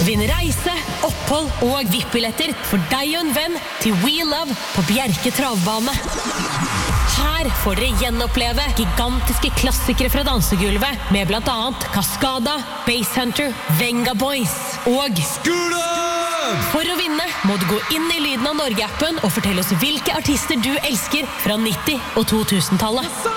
Vinn reise, opphold og VIP-billetter for deg og en venn til We Love på Bjerke travbane. Her får dere gjenoppleve gigantiske klassikere fra dansegulvet med blant annet Cascada, Basshunter, Venga Boys og For å vinne må du gå inn i Lyden av Norge-appen og fortelle oss hvilke artister du elsker fra 90- og 2000-tallet.